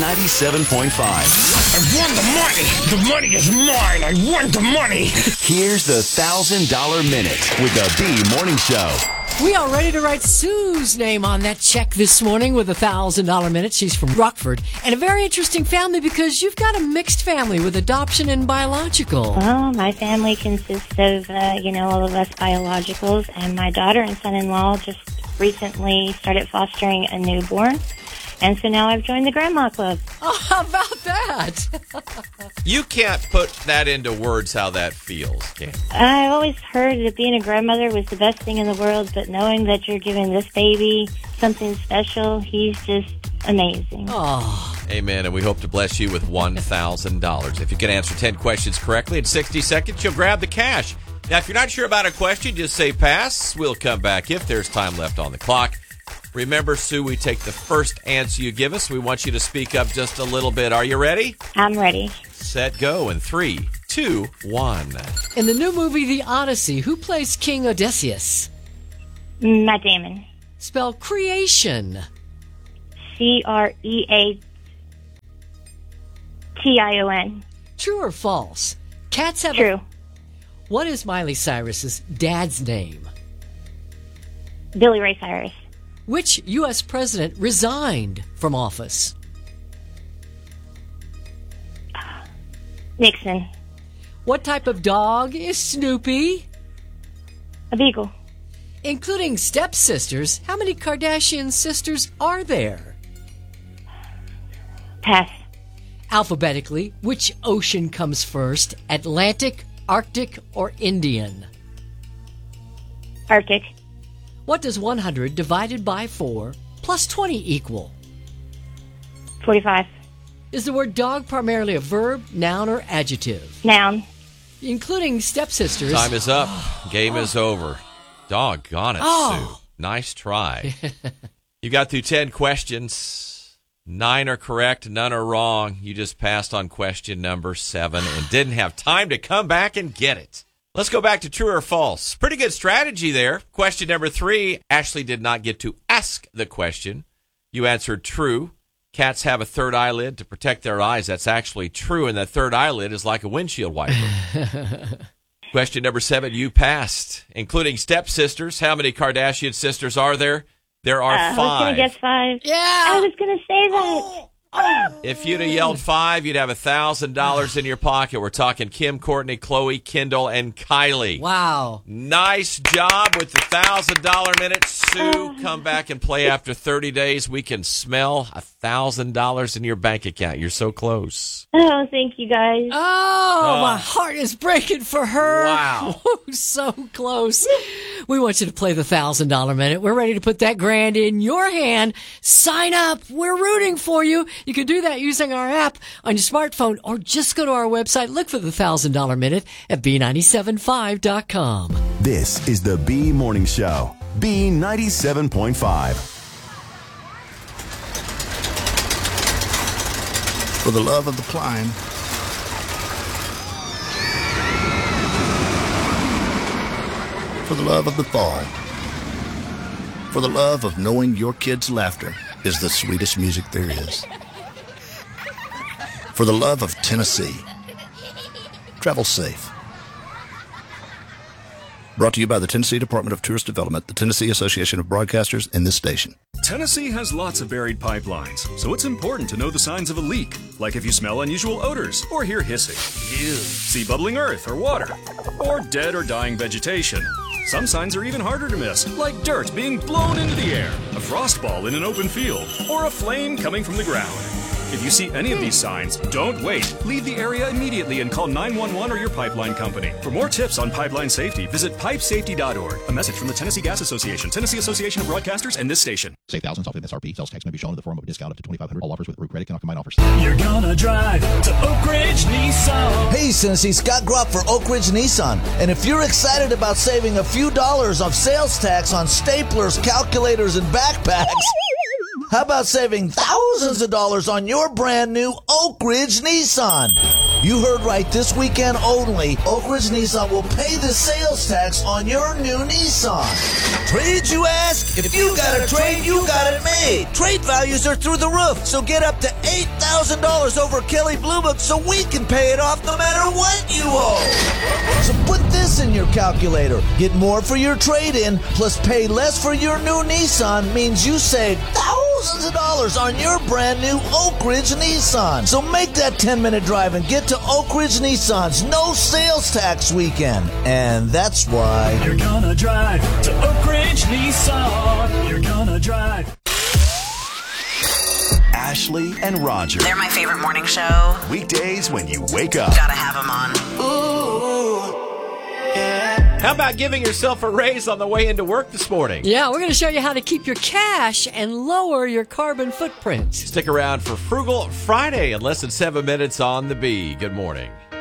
B97.5. I won the money. The money is mine. I won the money. Here's the $1,000 Minute with the B Morning Show. We are ready to write Sue's name on that check this morning with a $1,000 Minute. She's from Rockford. And a very interesting family because you've got a mixed family with adoption and biological. Well, my family consists of, all of us biologicals, and my daughter and son-in-law just recently started fostering a newborn. And so now I've joined the Grandma Club. Oh, how about that? You can't put that into words how that feels, can you? I always heard that being a grandmother was the best thing in the world, but knowing that you're giving this baby something special, he's just amazing. Oh. Amen, and we hope to bless you with $1,000. If you can answer 10 questions correctly in 60 seconds, you'll grab the cash. Now, if you're not sure about a question, just say pass. We'll come back if there's time left on the clock. Remember, Sue, we take the first answer you give us. We want you to speak up just a little bit. Are you ready? I'm ready. Set, go, in 3, 2, 1. In the new movie, The Odyssey, who plays King Odysseus? Matt Damon. Spell creation. Creation. True or false? Cats have True. What is Miley Cyrus's dad's name? Billy Ray Cyrus. Which U.S. president resigned from office? Nixon. What type of dog is Snoopy? A beagle. Including stepsisters, how many Kardashian sisters are there? Pass. Alphabetically, which ocean comes first? Atlantic, Arctic, or Indian? Arctic. What does 100 divided by 4 plus 20 equal? 45. Is the word dog primarily a verb, noun, or adjective? Noun. Including stepsisters. Time is up. Game is over. Doggone it, Sue. Nice try. You got through 10 questions. 9 are correct, none are wrong. You just passed on question number 7 and didn't have time to come back and get it. Let's go back to true or false. Pretty good strategy there. Question number 3, Ashley did not get to ask the question. You answered true. Cats have a third eyelid to protect their eyes. That's actually true, and that third eyelid is like a windshield wiper. Question number 7, you passed, including stepsisters. How many Kardashian sisters are there? There are 5. I was going to guess 5. Yeah. I was going to say that. If you'd have yelled 5, you'd have $1,000 in your pocket. We're talking Kim, Courtney, Chloe, Kendall, and Kylie. Wow. Nice job with the $1,000 minute. Sue, come back and play after 30 days. We can smell $1,000 in your bank account. You're so close. Oh, thank you, guys. Oh, my heart is breaking for her. Wow. So close. We want you to play the $1,000 minute. We're ready to put that grand in your hand. Sign up. We're rooting for you. You can do that using our app on your smartphone or just go to our website. Look for the $1,000 minute at B975.com. This is the B Morning Show. B97.5. For the love of the climb. For the love of the fall. For the love of knowing your kids' laughter is the sweetest music there is. For the love of Tennessee. Travel safe. Brought to you by the Tennessee Department of Tourist Development, the Tennessee Association of Broadcasters, and this station. Tennessee has lots of buried pipelines, so it's important to know the signs of a leak, like if you smell unusual odors or hear hissing. See bubbling earth or water, or dead or dying vegetation. Some signs are even harder to miss, like dirt being blown into the air, a frost ball in an open field, or a flame coming from the ground. If you see any of these signs, don't wait. Leave the area immediately and call 911 or your pipeline company. For more tips on pipeline safety, visit pipesafety.org. A message from the Tennessee Gas Association, Tennessee Association of Broadcasters, and this station. Save thousands off MSRP. Sales tax may be shown in the form of a discount up to $2,500. All offers with approved credit cannot combine offers. You're gonna drive to Oak Ridge Nissan. Hey, Cincy, Scott Gropp for Oak Ridge Nissan. And if you're excited about saving a few dollars of sales tax on staplers, calculators, and backpacks, How about saving thousands of dollars on your brand new Oak Ridge Nissan? You heard right. This weekend only, Oak Ridge Nissan will pay the sales tax on your new Nissan. Trade, you ask? If you got a trade, you got it made. Trade values are through the roof, so get up to $8,000 over Kelley Blue Book so we can pay it off no matter what you owe. So put this in your calculator. Get more for your trade-in, plus pay less for your new Nissan means you save thousands of dollars on your brand new Oak Ridge Nissan. So make that 10-minute drive and get to Oak Ridge Nissan's no sales tax weekend. And that's why You're gonna drive to Oak Ridge Nissan. You're gonna drive. Ashley and Roger. They're my favorite morning show. Weekdays when you wake up. Gotta have them on. How about giving yourself a raise on the way into work this morning? Yeah, we're going to show you how to keep your cash and lower your carbon footprint. Stick around for Frugal Friday in less than 7 minutes on the Bee. Good morning.